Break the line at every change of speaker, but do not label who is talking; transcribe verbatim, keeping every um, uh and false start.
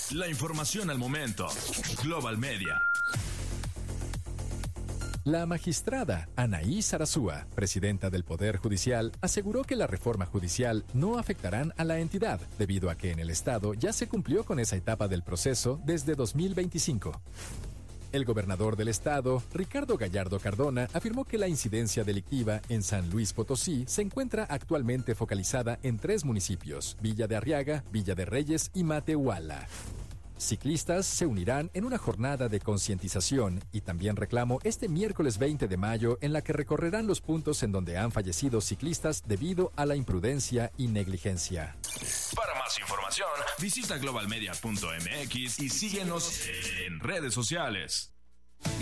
La información al momento. Global Media.
La magistrada Anaí Sarasúa, presidenta del Poder Judicial, aseguró que la reforma judicial no afectarán a la entidad, debido a que en el Estado ya se cumplió con esa etapa del proceso desde dos mil veinticinco. El gobernador del Estado, Ricardo Gallardo Cardona, afirmó que la incidencia delictiva en San Luis Potosí se encuentra actualmente focalizada en tres municipios: Villa de Arriaga, Villa de Reyes y Matehuala. Ciclistas se unirán en una jornada de concientización y también reclamo este miércoles veinte de mayo, en la que recorrerán los puntos en donde han fallecido ciclistas debido a la imprudencia y negligencia.
Para más información, visita global media punto m x y síguenos en redes sociales.